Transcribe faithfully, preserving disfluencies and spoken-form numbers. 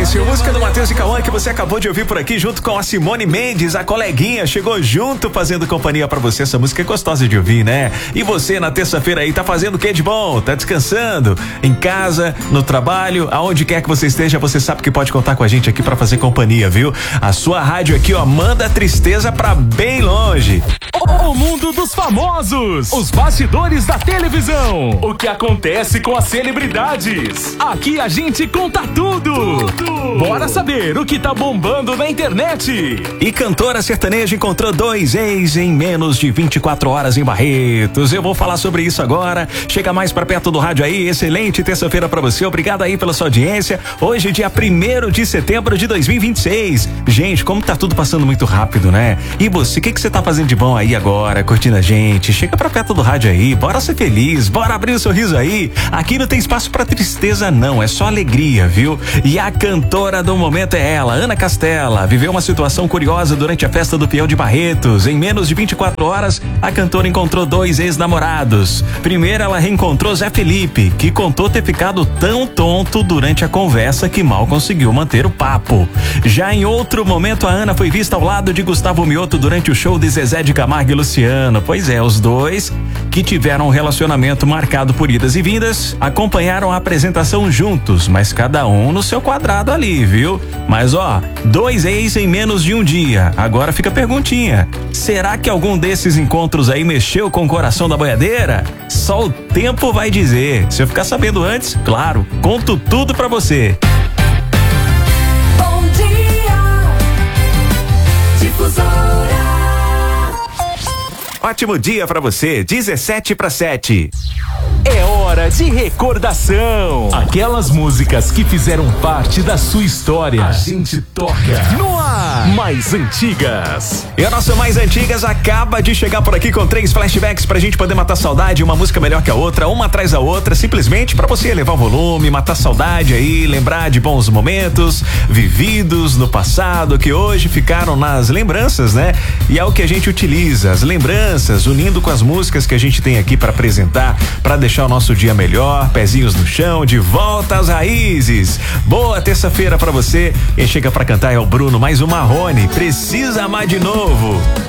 Silêncio, música do Matheus e Cauã que você acabou de ouvir por aqui junto com a Simone Mendes, a coleguinha, chegou junto fazendo companhia pra você. Essa música é gostosa de ouvir, né? E você na terça-feira aí tá fazendo o que de bom? Tá descansando? Em casa, no trabalho, aonde quer que você esteja, você sabe que pode contar com a gente aqui pra fazer companhia, viu? A sua rádio aqui, ó, manda a tristeza pra bem longe. O mundo dos famosos, os bastidores da televisão, o que acontece com as celebridades. Aqui a gente conta tudo. tudo. Bora saber o que tá bombando na internet. E cantora sertaneja encontrou dois ex em menos de vinte e quatro horas em Barretos. Eu vou falar sobre isso agora. Chega mais pra perto do rádio aí. Excelente terça-feira pra você. Obrigado aí pela sua audiência. Hoje, dia primeiro de setembro de dois mil e vinte e seis. Gente, como tá tudo passando muito rápido, né? E você, o que que você tá fazendo de bom aí agora, curtindo a gente? Chega pra perto do rádio aí. Bora ser feliz. Bora abrir um sorriso aí. Aqui não tem espaço pra tristeza, não. É só alegria, viu? E a cantora do momento é ela, Ana Castela. Viveu uma situação curiosa durante a festa do Peão de Barretos. Em menos de vinte e quatro horas, a cantora encontrou dois ex-namorados. Primeiro, ela reencontrou Zé Felipe, que contou ter ficado tão tonto durante a conversa que mal conseguiu manter o papo. Já em outro momento, a Ana foi vista ao lado de Gustavo Mioto durante o show de Zezé de Camargo e Luciano. Pois é, os dois, que tiveram um relacionamento marcado por idas e vindas, acompanharam a apresentação juntos, mas cada um no seu quadrado ali, viu? Mas ó, dois ex em menos de um dia. Agora fica a perguntinha: será que algum desses encontros aí mexeu com o coração da boiadeira? Só o tempo vai dizer. Se eu ficar sabendo antes, claro, conto tudo pra você. Bom dia, Difusora. Ótimo dia pra você, dezessete para sete. É hora de recordação. Aquelas músicas que fizeram parte da sua história. A gente toca no ar. Mais antigas. E a nossa Mais Antigas acaba de chegar por aqui com três flashbacks pra gente poder matar saudade. Uma música melhor que a outra, uma atrás da outra, simplesmente pra você elevar o volume, matar saudade aí, lembrar de bons momentos vividos no passado que hoje ficaram nas lembranças, né? E é o que a gente utiliza, as lembranças, unindo com as músicas que a gente tem aqui pra apresentar, pra deixar o nosso dia melhor, pezinhos no chão, de volta às raízes. Boa terça-feira pra você. Quem chega pra cantar é o Bruno, mais um Marrone, Precisa Amar de Novo.